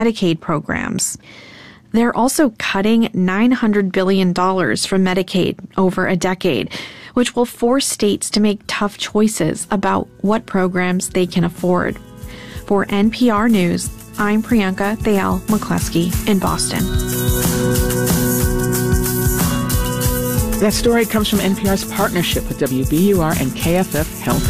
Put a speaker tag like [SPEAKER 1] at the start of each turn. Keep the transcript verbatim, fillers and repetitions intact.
[SPEAKER 1] Medicaid programs. They're also cutting nine hundred billion dollars from Medicaid over a decade, which will force states to make tough choices about what programs they can afford. For N P R News, I'm Priyanka Thayal McCluskey in Boston.
[SPEAKER 2] That story comes from N P R's partnership with W B U R and K F F Health